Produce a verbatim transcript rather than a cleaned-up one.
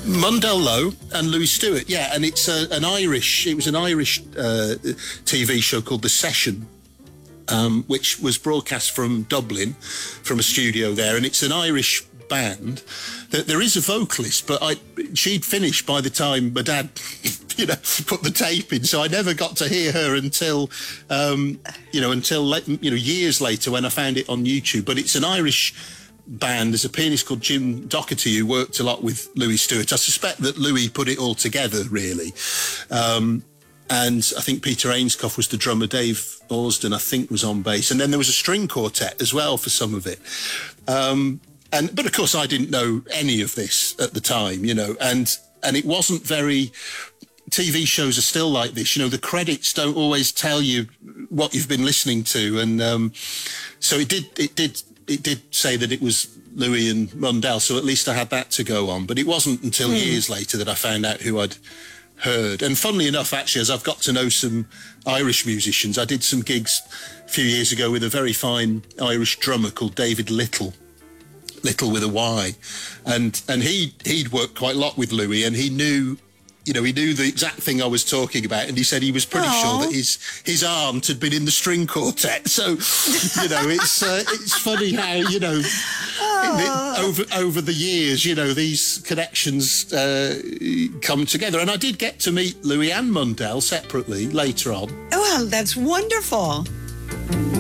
Mundell Lowe and Louis Stewart, yeah, and it's a, an Irish, it was an Irish uh, T V show called The Session, um, which was broadcast from Dublin, from a studio there, and it's an Irish band. There is a vocalist, but I she'd finished by the time my dad, you know, put the tape in, so I never got to hear her until, um, you know, until, you know, years later when I found it on YouTube. But it's an Irish band. There's a pianist called Jim Doherty who worked a lot with Louis Stewart. I suspect that Louis put it all together, really. Um, and I think Peter Ainscough was the drummer. Dave Orsden, I think, was on bass. And then there was a string quartet as well for some of it. Um, and But, of course, I didn't know any of this at the time, you know, and and it wasn't very... T V shows are still like this, you know, the credits don't always tell you what you've been listening to. And um, so it did, it did... It did say that it was Louis and Mundell, so at least I had that to go on. But it wasn't until mm. years later that I found out who I'd heard. And funnily enough, actually, as I've got to know some Irish musicians, I did some gigs a few years ago with a very fine Irish drummer called David Little, Little with a Y. And and he, he'd worked quite a lot with Louis, and he knew... You know, he knew the exact thing I was talking about, and he said he was pretty Aww. sure that his his aunt had been in the string quartet. So, you know, it's uh, it's funny how, you know, the, over over the years, you know, these connections uh, come together. And I did get to meet Louis and Mundell separately later on. Well, that's wonderful.